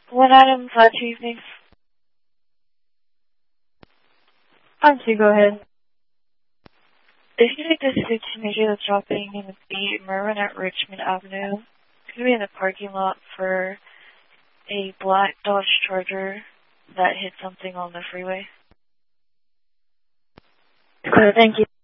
One item, 5 evenings. On to, go ahead. If you take this 15 major that's dropping in the B Merwin at Richmond Avenue, it's going to be in the parking lot for a black Dodge Charger that hit something on the freeway. Thank you.